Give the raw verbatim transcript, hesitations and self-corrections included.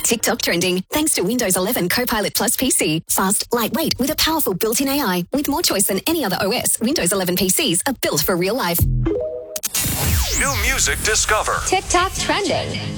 TikTok trending thanks to Windows eleven Copilot Plus P C. Fast, lightweight with a powerful built-in A I. With more choice than any other O S, Windows eleven P Cs are built for real life. New music discover. TikTok trending.